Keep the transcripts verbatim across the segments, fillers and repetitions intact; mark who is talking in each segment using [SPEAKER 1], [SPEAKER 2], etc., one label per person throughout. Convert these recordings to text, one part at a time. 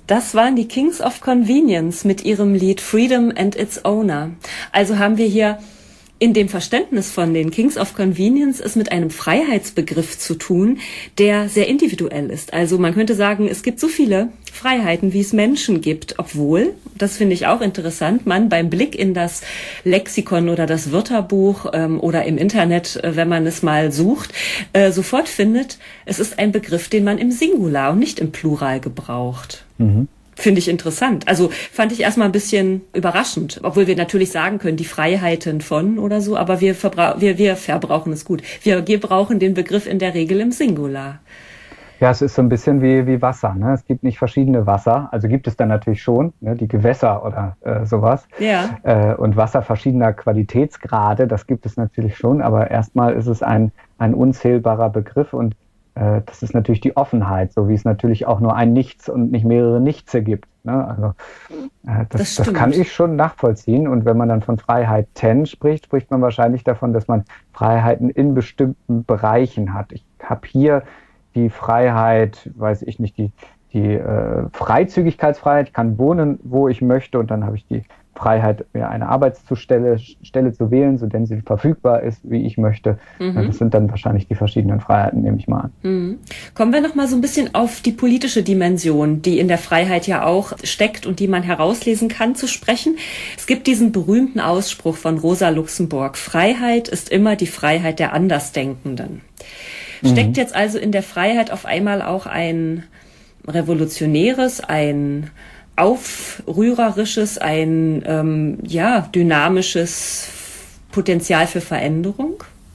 [SPEAKER 1] Das waren die Kings of Convenience mit ihrem Lied Freedom and Its Owner. Also haben wir hier in dem Verständnis von den Kings of Convenience es mit einem Freiheitsbegriff zu tun, der sehr individuell ist. Also man könnte sagen, es gibt so viele Freiheiten, wie es Menschen gibt, obwohl, das finde ich auch interessant, man beim Blick in das Lexikon oder das Wörterbuch ähm, oder im Internet, äh, wenn man es mal sucht, äh, sofort findet, es ist ein Begriff, den man im Singular und nicht im Plural gebraucht. Mhm. Finde ich interessant. Also fand ich erstmal ein bisschen überraschend, obwohl wir natürlich sagen können, die Freiheiten von oder so, aber wir, verbra- wir, wir verbrauchen es gut. Wir gebrauchen den Begriff in der Regel im Singular.
[SPEAKER 2] Ja, es ist so ein bisschen wie, wie Wasser, ne? Es gibt nicht verschiedene Wasser, also gibt es dann natürlich schon, ne, die Gewässer oder äh, sowas.
[SPEAKER 1] Ja.
[SPEAKER 2] Äh, und Wasser verschiedener Qualitätsgrade, das gibt es natürlich schon, aber erstmal ist es ein, ein unzählbarer Begriff und äh, das ist natürlich die Offenheit, so wie es natürlich auch nur ein Nichts und nicht mehrere Nichtse gibt. Ne? Also äh, das, das, das kann ich schon nachvollziehen und wenn man dann von Freiheiten spricht, spricht man wahrscheinlich davon, dass man Freiheiten in bestimmten Bereichen hat. Ich habe hier die Freiheit, weiß ich nicht, die, die äh, Freizügigkeitsfreiheit, ich kann wohnen, wo ich möchte und dann habe ich die Freiheit, mir eine Arbeitsstelle Stelle zu wählen, so denn sie verfügbar ist, wie ich möchte. Mhm. Das sind dann wahrscheinlich die verschiedenen Freiheiten, nehme ich mal an.
[SPEAKER 1] Mhm. Kommen wir noch mal so ein bisschen auf die politische Dimension, die in der Freiheit ja auch steckt und die man herauslesen kann, zu sprechen. Es gibt diesen berühmten Ausspruch von Rosa Luxemburg: Freiheit ist immer die Freiheit der Andersdenkenden. Steckt jetzt also in der Freiheit auf einmal auch ein revolutionäres, ein aufrührerisches, ein ähm, ja, dynamisches Potenzial für Veränderung?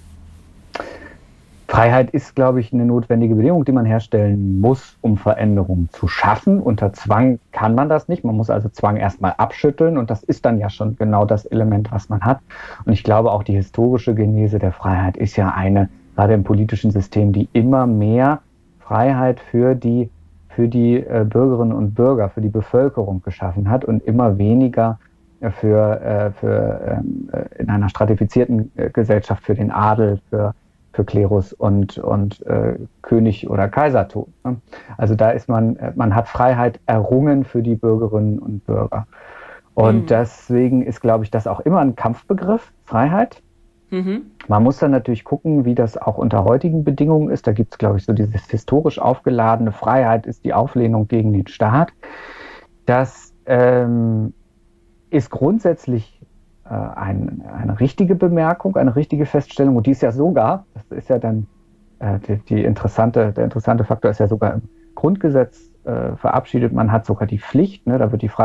[SPEAKER 2] Freiheit ist, glaube ich, eine notwendige Bedingung, die man herstellen muss, um Veränderungen zu schaffen. Unter Zwang kann man das nicht. Man muss also Zwang erstmal abschütteln und das ist dann ja schon genau das Element, was man hat. Und ich glaube, auch die historische Genese der Freiheit ist ja eine, gerade im politischen System, die immer mehr Freiheit für die, für die äh, Bürgerinnen und Bürger, für die Bevölkerung geschaffen hat und immer weniger für, äh, für äh, in einer stratifizierten äh, Gesellschaft für den Adel, für, für Klerus und, und äh, König oder Kaisertum. Ne? Also da ist man, man hat Freiheit errungen für die Bürgerinnen und Bürger. Und mhm. deswegen ist, glaube ich, das auch immer ein Kampfbegriff, Freiheit. Mhm. Man muss dann natürlich gucken, wie das auch unter heutigen Bedingungen ist. Da gibt es, glaube ich, so dieses historisch aufgeladene Freiheit ist die Auflehnung gegen den Staat. Das ähm, ist grundsätzlich äh, ein, eine richtige Bemerkung, eine richtige Feststellung. Und die ist ja sogar, das ist ja dann äh, die, die interessante, der interessante Faktor ist ja sogar im Grundgesetz äh, verabschiedet. Man hat sogar die Pflicht, ne, da wird die Freiheit